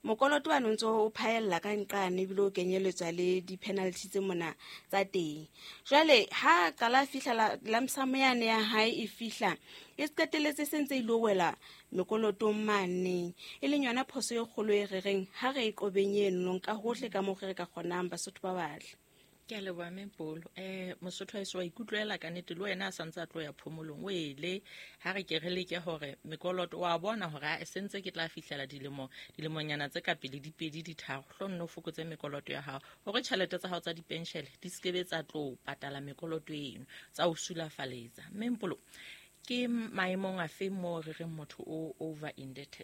mokoloto wa ntse o phaella ka nqane ebile o kenyeletswa le di-penalty tse mona tsa teng. Jwale ha qala fihla lamsamo yane ya hae e fihla e qeteletse sentse ilo wela mekolotong mane e leng yona phoso e kgolo e re reng ha re e qobeng eno ka hohle ka mo re ka kgonang Basotho ba batle. Ke a leboha Mempolo. Mosotho a wa ikutlwela ka nnete le wena a santse a tlo ya phomolong o ele ha re ke re leke hore mekoloto wa bona hore a sentse ke tla fihlela dilemonyana tse ka pele di pedi di tharo hlonno fokotse mekoloto ya hao hore tjhelete tsa hao tsa dipenshele di skebe tsa tlo patala mekoloto eno tsa o sulafaletsa. Mempolo, ke maemong a fe mo re reng motho o over indebted?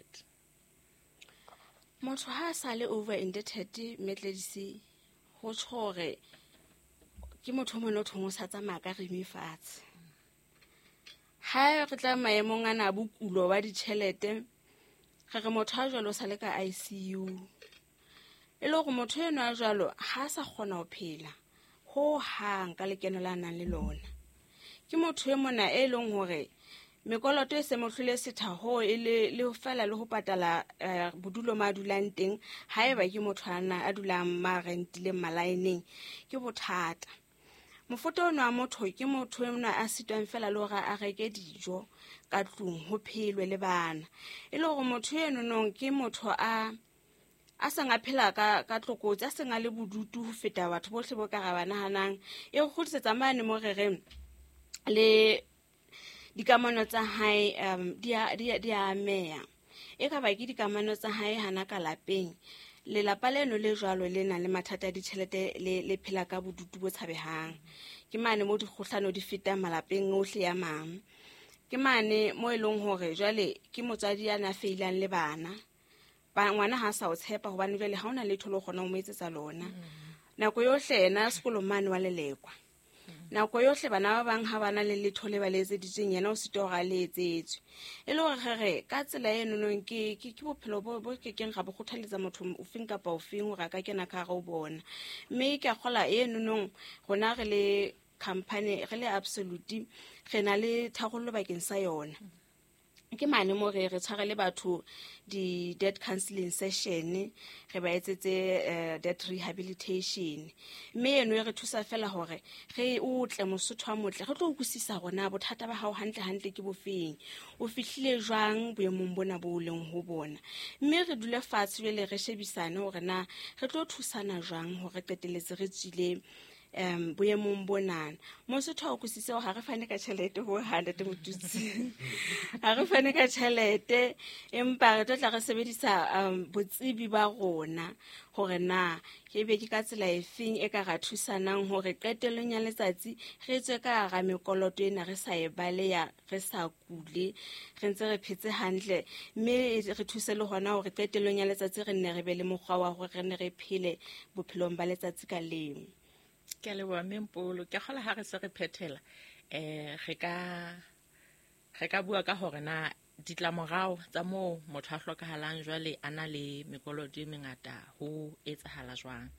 Motho ha sa le over indebted Mehledisi ho tshore ke motho mo no thongo sa tsamaya ka remi fatshe. Ha re tla maemong ana bokulo wa ditjhelete re re motho a jwalo sa le ka ICU e le gore motho eno a jwalo ha sa kgona ho phela ho hang ka lekeno la nang le lona. Ke motho e mona e leng hore mekoloto e se mo hlile sethaho e le ho fela le ho patala bodulo ma dulang teng haeba ke motho a dulang ma rentile malaeneng ke bothata. Mofuta ona wa motho ke motho ena a sitwang fela le hore a reke dijo ka tlung ho phelwe le bana. E le gore motho eno nong ke motho a sang a phela ka tlokotsi a seng a le bodutu ho feta batho bohle bo ka ga banahanang e go khodisetsa mane mo re reng le dikamano tsa hae di a ameya e ka ba ke dikamano tsa hae hana ka lapeng lelapa leno le jwalo le na le mathata a ditjhelete le phela ka bodutu bo tshabehang ke mane mo dikgohlano di feta malapeng ohle ya mang ke mane mo e leng hore jwale ke motswadi ana feilang le bana ngwana ha sa o tshepa hobane jwale ha ona le tholo kgona ho mo etsetsa lona nako yohle ena sekolo mane wa lelekwa nako yohle bana ba bang ha bana le letho le ba le etseditseng yena o sito ga le etsetswe e le gore re ka tsela eno nong ke bophelo bo ke keng ga bo kgothaletsa motho o feng kapa o feng hore ka kena ka go bona mme ke a gola eno nong gona re le company re le Absolute re na le thagollo bakeng sa yona ke mane mo re tshwarele batho di debt counseling session re ba etsetse debt rehabilitation mme eno re thusa fela hore re utle Mosotho wa motle re tlo utlwisisa gona bothata ba hao hantle ke bofeng o fihlile jwang boemong bona bo leng ho bona mme re dule fatshe le re shebisane hore na re tlo thusana jwang hore qeteletse re tsile boemong bonana Mosotho o kusitse ha re fane ka tjhelete ho 100 motutsi ha re fane ka tjhelete empa re tla re sebedisa botsebi ba rona hore na ke be ke ka tsela efeng e ka ra thusanang hore qetelong ya letsatsi re tswe ka ga mekoloto ena re sa e baleya re sa kule re ntse re phetse hantle mme re thuse le hona hore qetelong ya letsatsi re nne re be le mokgwa wa hore re ne re phele bophelong ba letsatsi ka leng. Ke a leboha Mempolo ke gola ha re se re phethela re ka bua ka hore na ditlamorao tsa mo motho a hlokahalang jwale ana le mekoloto e mengata ho etsahala jwang.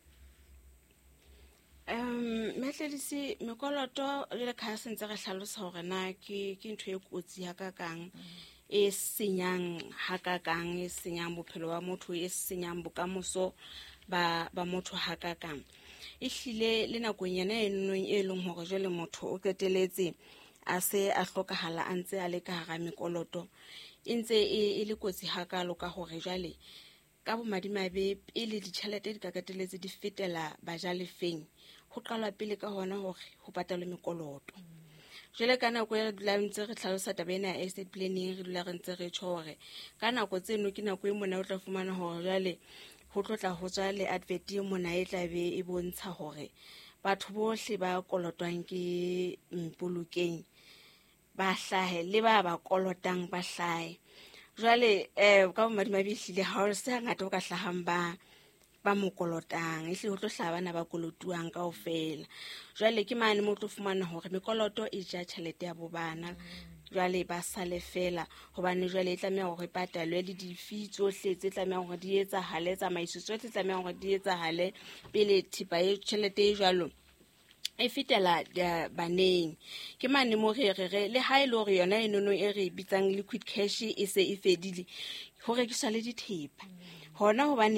Mehledisi mekoloto le ka sentse re hlalosa hore na ke ntho e kotsi ya kakang e senyang ha kakang e senyang bophelo ba motho e senyang bokamoso ba motho ha kakang ehlile le nakong yana eno e leng hore jwale motho o qeteletse a se a hlokahala a ntse a le ka hara mekoloto e ntse e le kotsi hakalo ka hore jwale ka bomadimabe pele ditjhelete di ka qeteletse di fetela bajalefeng ho qalwa pele ka hona hore ho patalwe mekoloto jwale ka nako e re dula ntse re tlhalosa taba ena ya estate planning re dula re ntse re tshore ka nako tseno ke nako e mona o tla fumana hore jwale ho tlotla ho tswa le advert e mona e tla be e bontsha hore batho bohle ba kolotwang ke mpolokeng ba hlahe le ba kolotang ba hlahe jwale ka bomadimabe hlile ha o se ngata o ka hlahang ba mokolotang ehle ho tlo hlabana ba kolotuang kaofela jwale ke mane mo tlo fumana hore mekoloto e ja tjhelete ya bobana jwale ba sale fela hobane jwale e tlameha hore patalwe le di-fee tsohle tse tlameha hore di etsahale tsamaiso tsohle tlameha hore di etsahale pele thipa e tjhelete e jwalo e fetela baneng ke mane mo re le ha ile hore yona enono e re bitsang liquid cash e se e fedile ho rekiswa le dithepa hona hobane